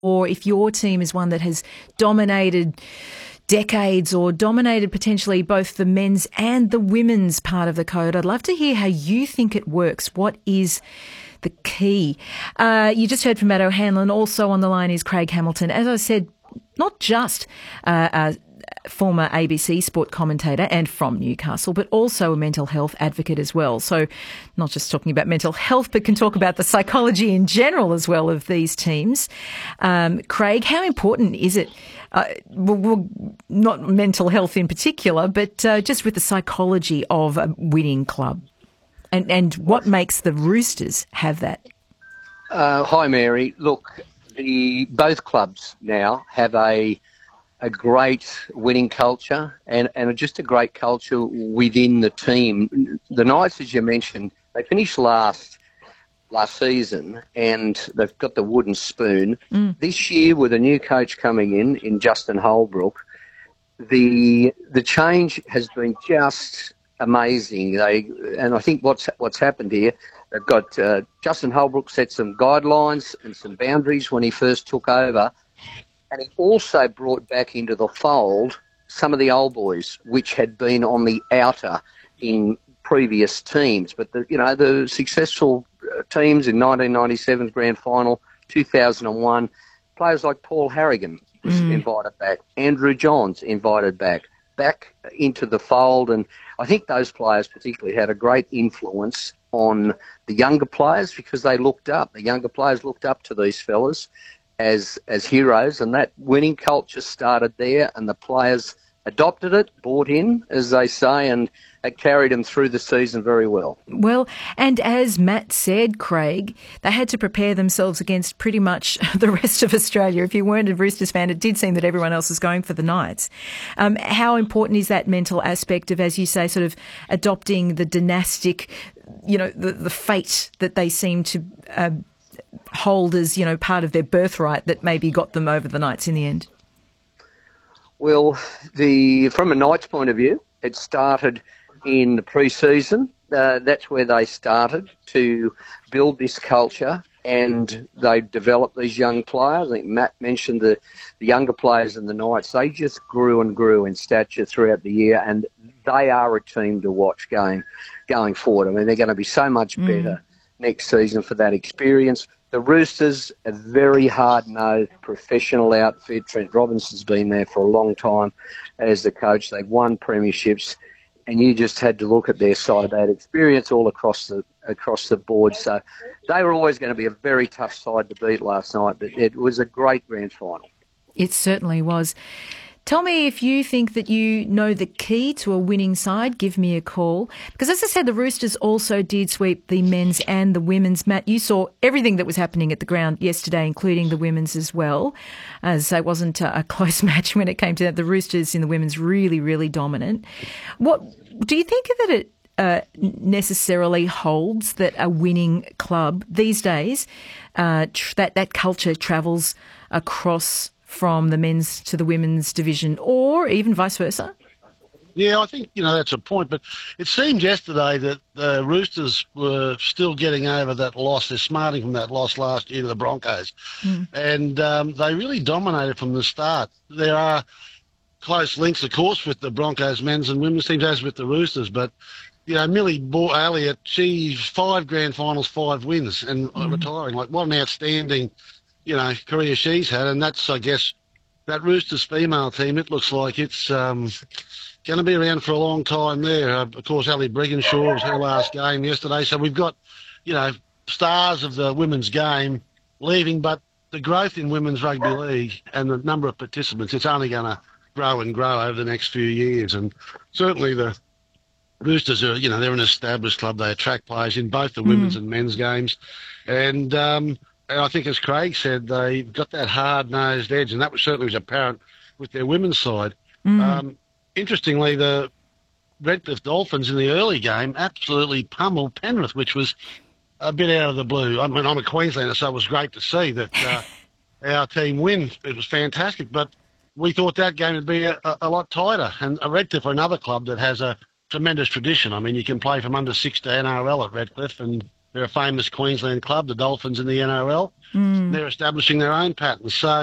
or if your team is one that has dominated decades or dominated potentially both the men's and the women's part of the code. I'd love to hear how you think it works. What is the key? You just heard from Matt O'Hanlon. Also on the line is Craig Hamilton. As I said, not just a former ABC sport commentator and from Newcastle, but also a mental health advocate as well. So not just talking about mental health, but can talk about the psychology in general as well of these teams. Craig, how important is it? Well, not mental health in particular, but just with the psychology of a winning club. And what makes the Roosters have that? Hi, Mary. Look, both clubs now have a great winning culture and just a great culture within the team. The Knights, as you mentioned, they finished last season and they've got the wooden spoon. This year, with a new coach coming in Justin Holbrook, the change has been just amazing. And I think what's happened here, they've got Justin Holbrook set some guidelines and some boundaries when he first took over. And he also brought back into the fold some of the old boys, which had been on the outer in previous teams. But the successful teams in 1997's grand final, 2001, players like Paul Harrigan was invited back, Andrew Johns invited back into the fold. And I think those players particularly had a great influence on the younger players because they looked up. The younger players looked up to these fellas as heroes, and that winning culture started there, and the players adopted it, bought in, as they say, and it carried them through the season very well. Well, and as Matt said, Craig, they had to prepare themselves against pretty much the rest of Australia. If you weren't a Roosters fan, it did seem that everyone else was going for the Knights. How important is that mental aspect of, as you say, sort of adopting the dynastic, the fate that they seem to hold as, part of their birthright that maybe got them over the Knights in the end? Well, from a Knights point of view, it started in the pre-season. That's where they started to build this culture, and they developed these young players. I think Matt mentioned the younger players in the Knights. They just grew and grew in stature throughout the year, and they are a team to watch going forward. I mean, they're going to be so much better next season for that experience. The Roosters, a very hard-nosed professional outfit. Trent Robinson's been there for a long time as the coach. They've won premierships, and you just had to look at their side. They had experience all across the board. So they were always going to be a very tough side to beat last night, but it was a great grand final. It certainly was. Tell me if you think that you know the key to a winning side. Give me a call. Because as I said, the Roosters also did sweep the men's and the women's. Matt, you saw everything that was happening at the ground yesterday, including the women's as well. As it wasn't a close match when it came to that. The Roosters in the women's really, really dominant. What do you think that it necessarily holds that a winning club these days, that culture travels across from the men's to the women's division, or even vice versa? Yeah, I think, that's a point. But it seemed yesterday that the Roosters were still getting over that loss. They're smarting from that loss last year to the Broncos. And they really dominated from the start. There are close links, of course, with the Broncos men's and women's teams, as with the Roosters. But, Millie Elliott, she's 5 grand finals, 5 wins, and retiring. Like, what an outstanding career she's had, and that's, I guess, that Roosters female team, it looks like it's going to be around for a long time there. Of course, Ali Brigginshaw was her last game yesterday, so we've got, stars of the women's game leaving, but the growth in women's rugby league and the number of participants, it's only going to grow and grow over the next few years, and certainly the Roosters are, they're an established club. They attract players in both the women's and men's games, and I think, as Craig said, they've got that hard-nosed edge, and that certainly was apparent with their women's side. Interestingly, the Redcliffe Dolphins in the early game absolutely pummeled Penrith, which was a bit out of the blue. I mean, I'm a Queenslander, so it was great to see that our team win. It was fantastic, but we thought that game would be a lot tighter. And Redcliffe are another club that has a tremendous tradition. I mean, you can play from under 6 to NRL at Redcliffe, and They're a famous Queensland club, the Dolphins in the NRL. They're establishing their own patterns. So